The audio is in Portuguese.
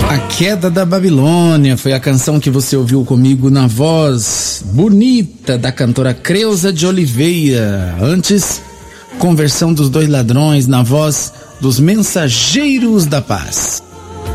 A Queda da Babilônia foi a canção que você ouviu comigo na voz bonita da cantora Creuza de Oliveira. Antes, Conversão dos Dois Ladrões na voz dos Mensageiros da Paz.